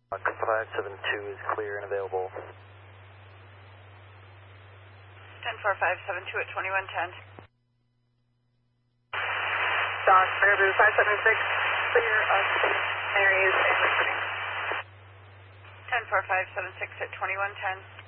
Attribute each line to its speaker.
Speaker 1: 572 is clear and available.
Speaker 2: 10-4-572 at 2110.
Speaker 3: Doc, Malibu 576, clear of St. Mary's and listening.
Speaker 2: 10-4-576 at 2110.